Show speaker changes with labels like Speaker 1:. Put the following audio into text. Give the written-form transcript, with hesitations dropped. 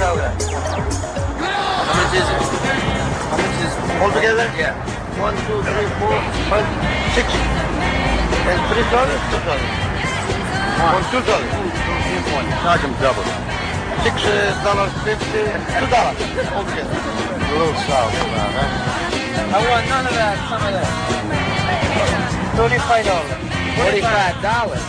Speaker 1: soda.
Speaker 2: How much is it? How much is it?
Speaker 1: Altogether?
Speaker 2: Yeah.
Speaker 1: 1, 2, 3, 4, 5, 6. And $3, $2. $2.
Speaker 2: Charge them double.
Speaker 1: $6.50, $2 altogether.
Speaker 2: A little sour, huh?
Speaker 3: I want none of that, some of that. $35.
Speaker 1: $45.